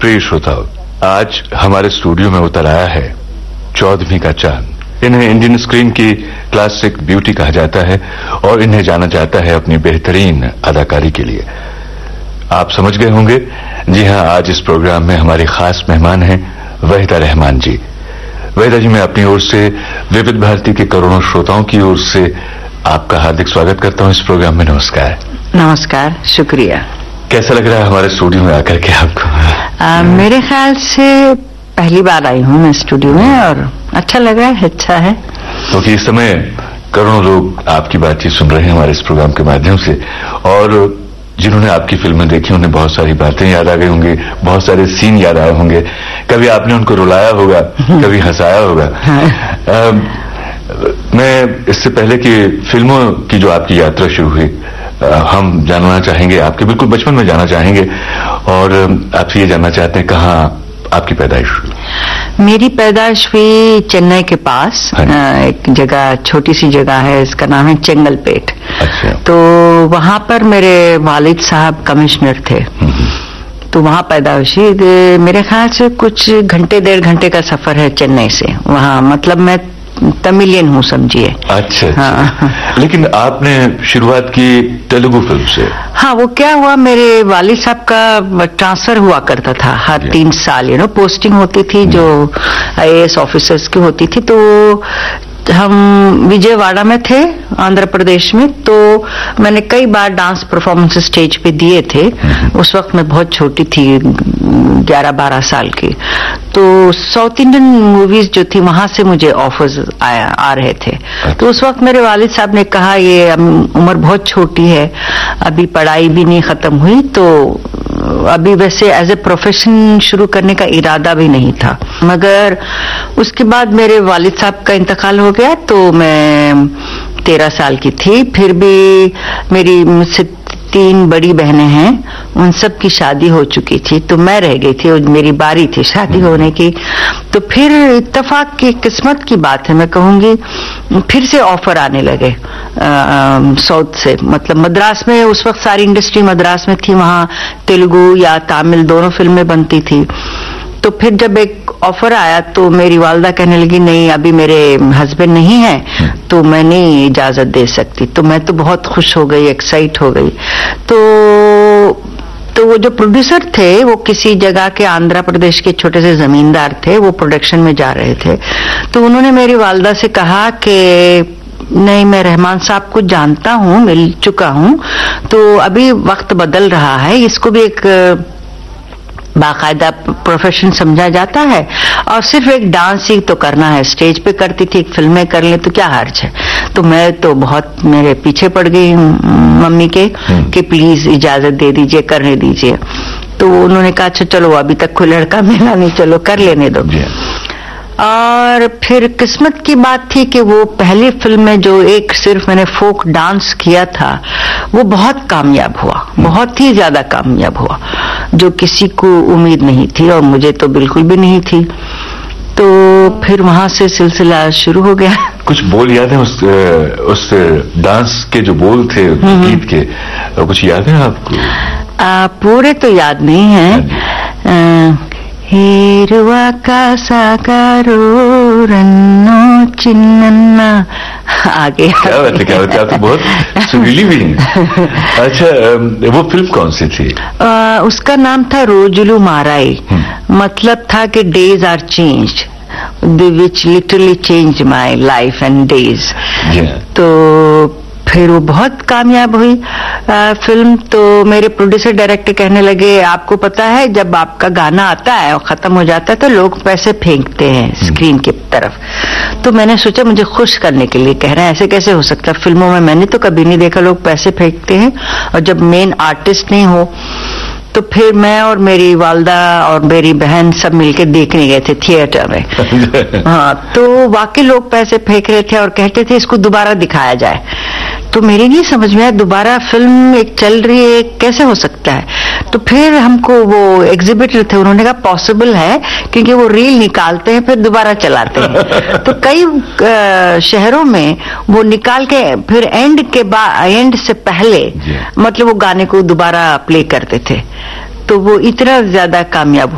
प्रिय श्रोताओं, आज हमारे स्टूडियो में उतर आया है 14वीं का चांद। इन्हें इंडियन स्क्रीन की क्लासिक ब्यूटी कहा जाता है और इन्हें जाना जाता है अपनी बेहतरीन अदाकारी के लिए। आप समझ गए होंगे, जी हां, आज इस प्रोग्राम में हमारे खास मेहमान हैं वहीदा रहमान जी। वहीदा जी, मैं अपनी ओर से विविध भारती के करोड़ों श्रोताओं की ओर से आपका हार्दिक स्वागत करता हूं इस प्रोग्राम में। नमस्कार। नमस्कार, शुक्रिया। कैसा लग रहा है हमारे स्टूडियो में आकर के आपको? मेरे ख्याल से पहली बार आई हूं मैं स्टूडियो में और अच्छा लग रहा है, अच्छा है। क्योंकि इस समय करोड़ों लोग आपकी बातचीत सुन रहे हैं हमारे इस प्रोग्राम के माध्यम से, और जिन्होंने आपकी फिल्में देखी उन्हें बहुत सारी बातें याद आ गई होंगी, बहुत सारे सीन याद आए होंगे। कभी आपने उनको रुलाया होगा, कभी हंसाया होगा। मैं इससे पहले कि फिल्मों की जो आपकी यात्रा शुरू हुई, हम जानना चाहेंगे, आपके बिल्कुल बचपन में जाना चाहेंगे और आपसे ये जानना चाहते हैं कहाँ आपकी पैदाइश हुई? मेरी पैदाइश हुई चेन्नई के पास, एक जगह, छोटी सी जगह है, इसका नाम है चेंगलपेट। अच्छा। तो वहां पर मेरे वालिद साहब कमिश्नर थे, तो वहां पैदाइश हुई। मेरे ख्याल से कुछ घंटे, 1.5 घंटे का सफर है चेन्नई से वहां, मतलब मैं तमिलियन हूँ, समझिए। अच्छा। हाँ। लेकिन आपने शुरुआत की तेलुगु फिल्म से? हाँ, वो क्या हुआ, मेरे वालिद साहब का ट्रांसफर हुआ करता था हर 3 साल, पोस्टिंग होती थी जो IAS ऑफिसर्स की होती थी। तो हम विजयवाड़ा में थे, आंध्र प्रदेश में। तो मैंने कई बार डांस परफॉर्मेंस स्टेज पे दिए थे। उस वक्त मैं बहुत छोटी थी, 11-12 साल की। तो साउथ इंडियन मूवीज जो थी वहां से मुझे ऑफर्स आ रहे थे। तो उस वक्त मेरे वालिद साहब ने कहा, ये उम्र बहुत छोटी है, अभी पढ़ाई भी नहीं खत्म हुई, तो अभी वैसे एज ए प्रोफेशन शुरू करने का इरादा भी नहीं था। मगर उसके बाद मेरे वालिद साहब का इंतकाल हो गया, तो मैं 13 साल की थी। फिर भी मेरी मुझसे 3 बड़ी बहनें हैं, उन सब की शादी हो चुकी थी, तो मैं रह गई थी और मेरी बारी थी शादी होने की। तो फिर इत्तेफाक की, किस्मत की बात है मैं कहूंगी, फिर से ऑफर आने लगे साउथ से, मतलब मद्रास में। उस वक्त सारी इंडस्ट्री मद्रास में थी, वहां तेलुगु या तमिल दोनों फिल्में बनती थी। तो फिर जब एक ऑफर आया तो मेरी वालदा कहने लगी, नहीं अभी मेरे हस्बैंड नहीं है, तो मैं नहीं इजाजत दे सकती। तो मैं तो बहुत खुश हो गई, एक्साइट हो गई। तो वो जो प्रोड्यूसर थे वो किसी जगह के आंध्र प्रदेश के छोटे से जमींदार थे, वो प्रोडक्शन में जा रहे थे। तो उन्होंने मेरी वालदा से कहा कि नहीं, मैं रहमान साहब को जानता हूं, मिल चुका हूं, तो अभी वक्त बदल रहा है, इसको भी एक बाकायदा प्रोफेशन समझा जाता है और सिर्फ एक डांस ही तो करना है, स्टेज पे करती थी, फिल्में कर ले तो क्या हर्ज है। तो मैं तो बहुत मेरे पीछे पड़ गई मम्मी के कि प्लीज इजाजत दे दीजिए, करने दीजिए। तो उन्होंने कहा, अच्छा चलो, अभी तक कोई लड़का मिला नहीं, चलो कर लेने दो। और फिर किस्मत की बात थी कि वो पहली फिल्म में जो एक सिर्फ मैंने फोक डांस किया था, वो बहुत कामयाब हुआ, बहुत ही ज्यादा कामयाब हुआ, जो किसी को उम्मीद नहीं थी और मुझे तो बिल्कुल भी नहीं थी। तो फिर वहां से सिलसिला शुरू हो गया। कुछ बोल याद है उस डांस के जो बोल थे गीत के, कुछ याद है आपको? पूरे तो याद नहीं है। हेरुआ का साकारो रन्नो चिन्नन्ना, आगे क्या बात है, क्या बात है, आप तो बहुत सुरीली भी हैं। अच्छा, वो फिल्म कौन सी थी? उसका नाम था रोजुलू माराई। मतलब था कि days are changed, which literally change my life and days. तो फिर वो बहुत कामयाब हुई फिल्म। तो मेरे प्रोड्यूसर डायरेक्टर कहने लगे, आपको पता है जब आपका गाना आता है और खत्म हो जाता है तो लोग पैसे फेंकते हैं स्क्रीन की तरफ। तो मैंने सोचा मुझे खुश करने के लिए कह रहे हैं, ऐसे कैसे हो सकता है, फिल्मों में मैंने तो कभी नहीं देखा लोग पैसे फेंकते हैं और जब मेन आर्टिस्ट नहीं हो। तो फिर मैं और मेरी वालदा और मेरी बहन सब मिलके देखने गए थे थिएटर में। हाँ, तो वाकई लोग पैसे फेंक रहे थे और कहते थे इसको दोबारा दिखाया जाए। तो मेरी नहीं समझ में आया, दोबारा फिल्म एक चल रही है, कैसे हो सकता है। तो फिर हमको वो एग्जिबिटर थे, उन्होंने कहा पॉसिबल है, क्योंकि वो रील निकालते हैं फिर दोबारा चलाते हैं। तो कई शहरों में वो निकाल के फिर एंड से पहले मतलब वो गाने को दोबारा प्ले करते थे। तो वो इतना ज्यादा कामयाब